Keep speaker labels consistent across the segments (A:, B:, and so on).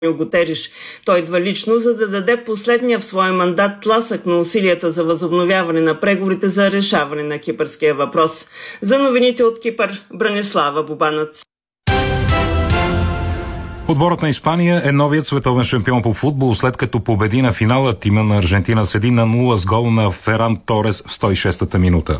A: Гутериш. Той идва лично, за да даде последния в своя мандат тласък на усилията за възобновяване на преговорите за решаване на кипърския въпрос. За новините от Кипър, Бранислава Бубанец.
B: Отборът на Испания е новият световен шампион по футбол, след като победи на финала тима на Аржентина с 1-0 с гол на Феран Торес в 106-та минута.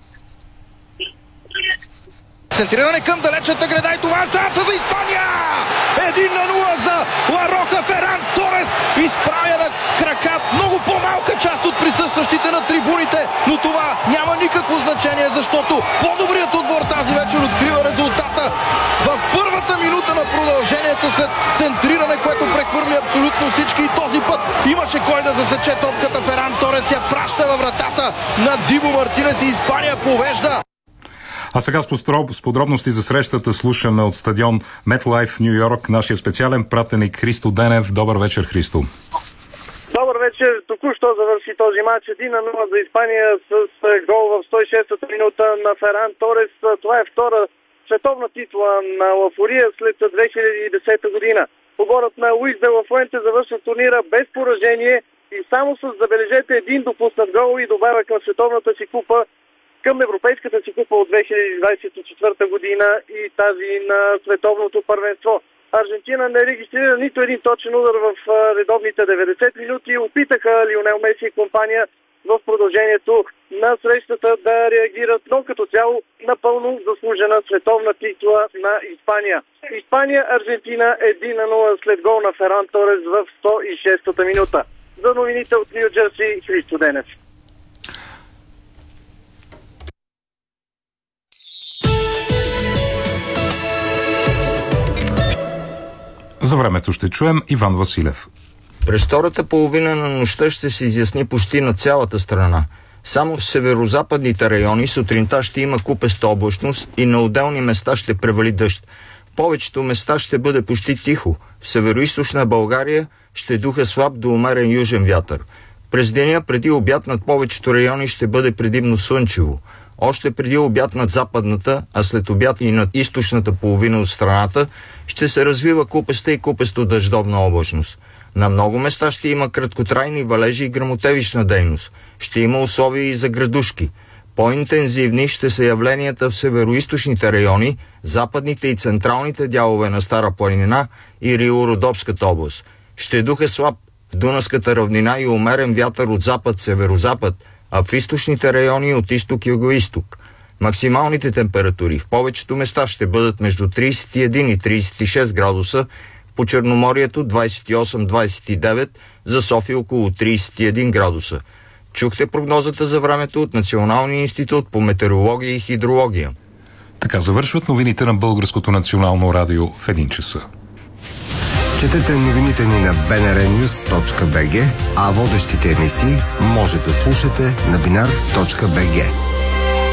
C: Центриране към далечната града и това е шанса за Испания! 1-0 за Ларока. Феран Торес изправя на крака много по-малка част от присъстващите на трибуните, но това няма никакво значение, защото по-добрият отбор тази вечер открива резултата в първата минута на продължението след центриране, което прехвърли абсолютно всички, и този път имаше кой да засече топката. Феран Торес я праща във вратата на Дибо Мартинес и Испания повежда.
B: А сега с подробности за срещата слушаме от стадион MetLife в Ню Йорк нашия специален пратеник Христо Денев. Добър вечер, Христо.
D: Добър вечер. Току-що завърши този матч 1-0 за Испания с гол в 106-та минута на Феран Торес. Това е втора световна титла на Ла Фурия след 2010 година. Отборът на Луис де ла Фуенте завършва турнира без поражение и само с, забележете, един допуснат гол и добавя към световната си купа, към европейската си купа от 2024 година и тази на световното първенство. Аржентина не регистрира нито един точен удар в редовните 90 минути. Опитаха Лионел Меси и компания в продължението на срещата да реагират, но като цяло напълно заслужена световна титла на Испания. Испания-Аржентина 1-0 след гол на Феран Торес в 106-та минута. За новините от Ню Джерси, Христо Денев.
B: За времето ще чуем Иван Василев.
E: През втората половина на нощта ще се изясни почти на цялата страна. Само в северо-западните райони сутринта ще има купеста облачност и на отделни места ще превали дъжд. В повечето места ще бъде почти тихо. В северо-източна България ще духа слаб до умерен южен вятър. През деня преди обяд над повечето райони ще бъде предимно слънчево. Още преди обяд над западната, а след обяд и над източната половина от страната ще се развива купеста и купесто-дъждовна облачност. На много места ще има краткотрайни валежи и гръмотевична дейност. Ще има условия и за градушки. По-интензивни ще са явленията в североизточните райони, западните и централните дялове на Стара планина и Рило-Родопската област. Ще духа слаб в Дунавската равнина и умерен вятър от запад-северозапад, а в източните райони от изток-юго-исток. Максималните температури в повечето места ще бъдат между 31 и 36 градуса, по Черноморието 28-29, за София около 31 градуса. Чухте прогнозата за времето от Националния институт по метеорология и хидрология.
B: Така завършват новините на Българското национално радио в 1 часа.
F: Четете новините ни на bnrnews.bg, а водещите емисии може да слушате на binar.bg.